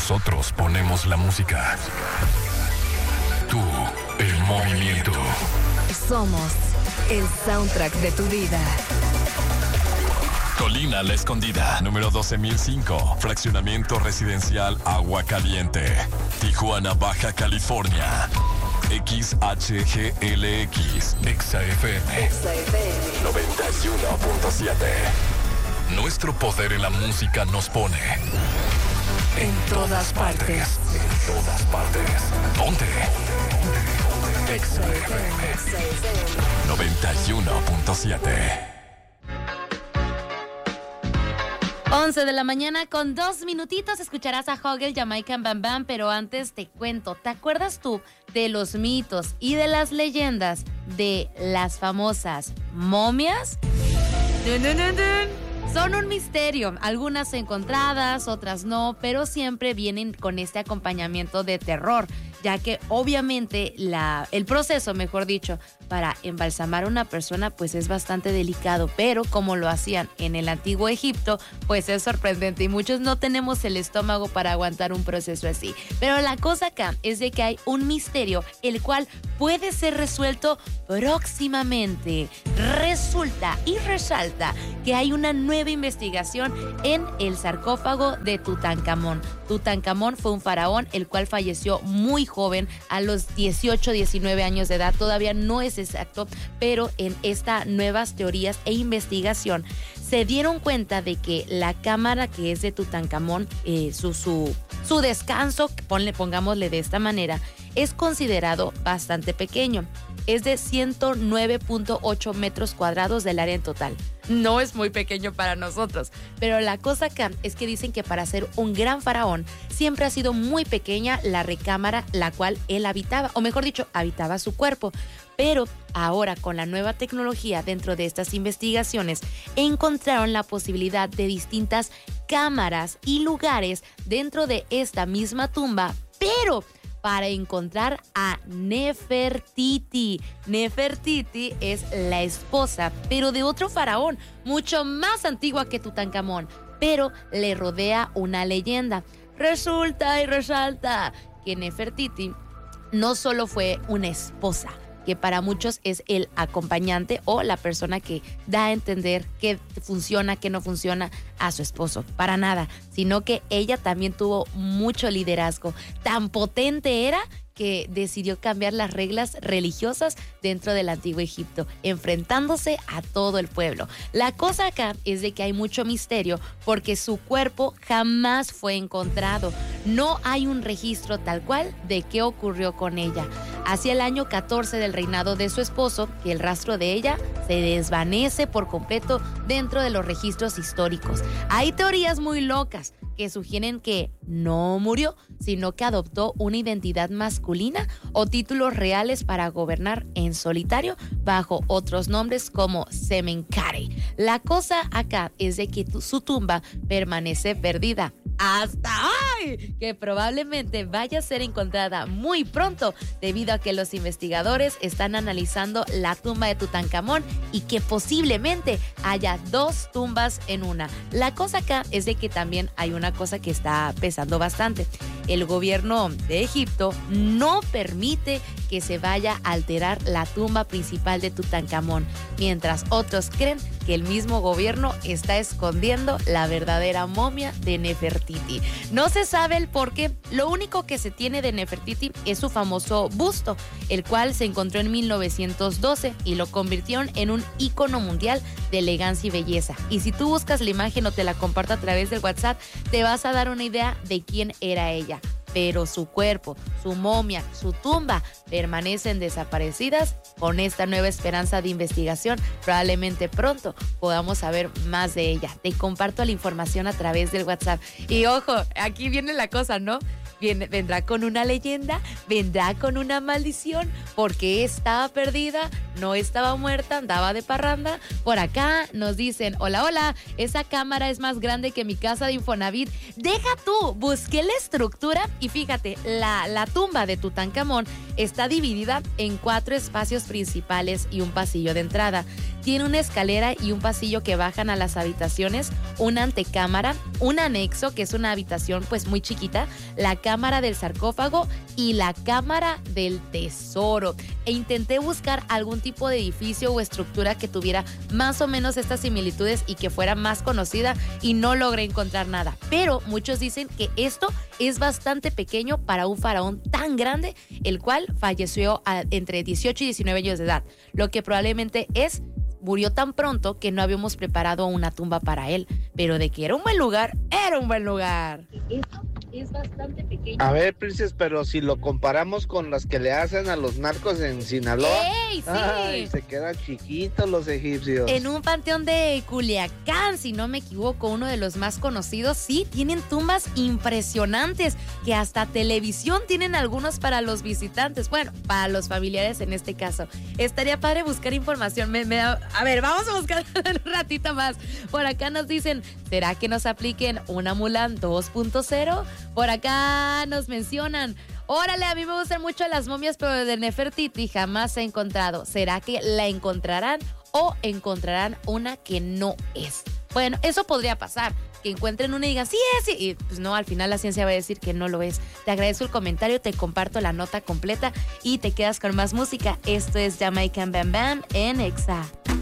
Nosotros ponemos la música. Tú, el movimiento. Somos el soundtrack de tu vida. Colina La Escondida, número 12,005. Fraccionamiento residencial Agua Caliente. Tijuana, Baja California. XHGLX. XFM 91.7. Nuestro poder en la música nos pone en todas partes. En todas partes. Ponte. XFM 91.7. 11 de la mañana con 2 minutitos escucharás a Hogel, Jamaican Bam Bam, pero antes te cuento, ¿te acuerdas tú de los mitos y de las leyendas de las famosas momias? Son un misterio, algunas encontradas, otras no, pero siempre vienen con este acompañamiento de terror, ya que obviamente el proceso, mejor dicho, para embalsamar a una persona pues es bastante delicado, pero como lo hacían en el antiguo Egipto, pues es sorprendente y muchos no tenemos el estómago para aguantar un proceso así. Pero la cosa acá es de que hay un misterio el cual puede ser resuelto próximamente. Resulta y resalta que hay una nueva investigación en el sarcófago de Tutankamón. Tutankamón fue un faraón el cual falleció muy joven, a los 18, 19 años de edad, todavía no es exacto, pero en estas nuevas teorías e investigación se dieron cuenta de que la cámara que es de Tutankamón, su descanso, pongámosle de esta manera, es considerado bastante pequeño. Es de 109.8 metros cuadrados del área en total. No es muy pequeño para nosotros, pero la cosa acá es que dicen que para ser un gran faraón siempre ha sido muy pequeña la recámara la cual él habitaba, o mejor dicho, habitaba su cuerpo. Pero ahora con la nueva tecnología dentro de estas investigaciones encontraron la posibilidad de distintas cámaras y lugares dentro de esta misma tumba, pero para encontrar a Nefertiti. Nefertiti es la esposa, pero de otro faraón, mucho más antigua que Tutankamón, pero le rodea una leyenda. Resulta y resalta que Nefertiti no solo fue una esposa, que para muchos es el acompañante o la persona que da a entender qué funciona, qué no funciona a su esposo. Para nada, sino que ella también tuvo mucho liderazgo. Tan potente era que decidió cambiar las reglas religiosas dentro del antiguo Egipto, enfrentándose a todo el pueblo. La cosa acá es de que hay mucho misterio porque su cuerpo jamás fue encontrado. No hay un registro tal cual de qué ocurrió con ella. Hacia el año 14 del reinado de su esposo, que el rastro de ella se desvanece por completo dentro de los registros históricos. Hay teorías muy locas que sugieren que no murió, sino que adoptó una identidad masculina o títulos reales para gobernar en solitario bajo otros nombres como Semenkare. La cosa acá es de que su tumba permanece perdida hasta hoy, que probablemente vaya a ser encontrada muy pronto debido a que los investigadores están analizando la tumba de Tutankamón y que posiblemente haya 2 tumbas en una. La cosa acá es de que también hay una cosa que está pesando bastante. El gobierno de Egipto no permite que se vaya a alterar la tumba principal de Tutankamón, mientras otros creen que el mismo gobierno está escondiendo la verdadera momia de Nefertiti. No se sabe el por qué. Lo único que se tiene de Nefertiti es su famoso busto, el cual se encontró en 1912 y lo convirtieron en un ícono mundial de elegancia y belleza. Y si tú buscas la imagen o te la comparto a través del WhatsApp, te vas a dar una idea de quién era ella. Pero su cuerpo, su momia, su tumba permanecen desaparecidas. Con esta nueva esperanza de investigación, probablemente pronto podamos saber más de ella. Te comparto la información a través del WhatsApp. Y ojo, aquí viene la cosa, ¿no? Vendrá con una leyenda, vendrá con una maldición, porque estaba perdida, no estaba muerta, andaba de parranda. Por acá nos dicen, hola, esa cámara es más grande que mi casa de Infonavit. Deja tú, busqué la estructura y fíjate, la tumba de Tutankamón está dividida en 4 espacios principales y un pasillo de entrada. Tiene una escalera y un pasillo que bajan a las habitaciones, una antecámara, un anexo, que es una habitación pues muy chiquita, la cámara del sarcófago y la cámara del tesoro. E intenté buscar algún tipo de edificio o estructura que tuviera más o menos estas similitudes y que fuera más conocida y no logré encontrar nada. Pero muchos dicen que esto es bastante pequeño para un faraón tan grande, el cual falleció entre 18 y 19 años de edad, lo que probablemente murió tan pronto que no habíamos preparado una tumba para él, pero de que era un buen lugar, era un buen lugar. Esto es bastante pequeño. A ver, Princess, pero si lo comparamos con las que le hacen a los narcos en Sinaloa, ¡ey, sí! Ay, se quedan chiquitos los egipcios. En un panteón de Culiacán, si no me equivoco, uno de los más conocidos, sí, tienen tumbas impresionantes, que hasta televisión tienen algunos para los visitantes, bueno, para los familiares en este caso. Estaría padre buscar información. A ver, vamos a buscar un ratito más. Por acá nos dicen, ¿será que nos apliquen una Mulan 2.0? Por acá nos mencionan, órale, a mí me gustan mucho las momias, pero de Nefertiti jamás se ha encontrado. ¿Será que la encontrarán o encontrarán una que no es? Bueno, eso podría pasar, que encuentren una y digan, sí es, y pues no, al final la ciencia va a decir que no lo es. Te agradezco el comentario, te comparto la nota completa y te quedas con más música. Esto es Jamaican Bam Bam en Exa.